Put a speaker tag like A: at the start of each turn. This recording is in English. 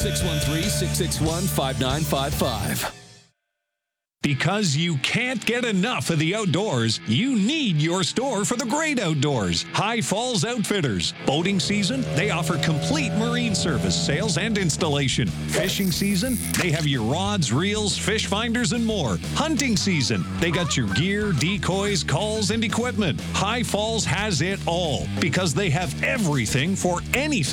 A: 613-661-5955.
B: Because you can't get enough of the outdoors, you need your store for the great outdoors. High Falls Outfitters. Boating season, they offer complete marine service, sales, and installation. Fishing season, they have your rods, reels, fish finders, and more. Hunting season, they got your gear, decoys, calls, and equipment. High Falls has it all because they have everything for anything